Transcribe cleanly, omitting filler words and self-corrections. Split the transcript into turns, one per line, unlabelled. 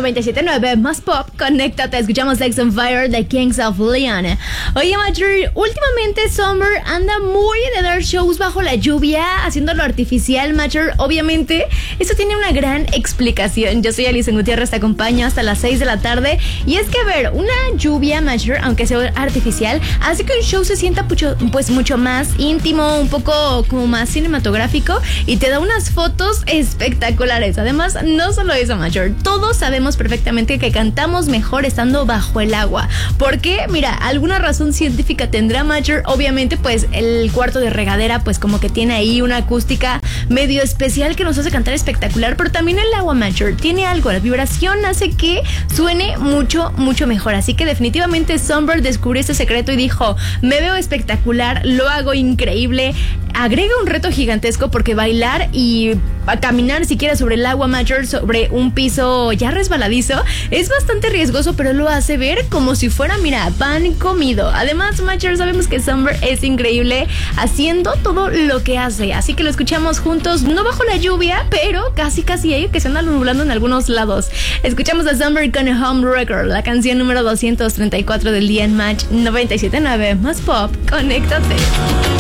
97.9 más pop, conéctate, escuchamos Sex on Fire de Kings of Leon. Oye, Macher, últimamente Summer anda muy de dar shows bajo la lluvia, haciéndolo artificial, Macher. Obviamente, eso tiene una gran explicación. Yo soy Alison Gutiérrez, te acompaño hasta las 6 de la tarde. Y es que, a ver, una lluvia, Macher, aunque sea artificial, hace que un show se sienta mucho más íntimo, un poco como más cinematográfico, y te da unas fotos espectaculares. Además, no solo eso, Macher, todos sabemos perfectamente que cantamos mejor estando bajo el agua. ¿Por qué? Mira, alguna razón científica tendrá, Macher. Obviamente, pues el cuarto de regadera, pues como que tiene ahí una acústica medio especial que nos hace cantar espectacular, pero también el agua, Macher, tiene algo. La vibración hace que suene mucho mejor. Así que definitivamente Summer descubrió este secreto y dijo: me veo espectacular, lo hago increíble. Agrega un reto gigantesco porque bailar y caminar siquiera sobre el agua, Macher, sobre un piso ya resbaladizo, es bastante riesgoso, pero lo hace ver como si fuera, mira, pan comido. Además, Macher, sabemos que Summer es increíble haciendo todo lo que hace, así que lo escuchamos juntos, no bajo la lluvia, pero casi ahí, que se anda nublando en algunos lados. Escuchamos a Summer con Home Record, la canción número 234 del día en Match 97.9 más pop. Conéctate.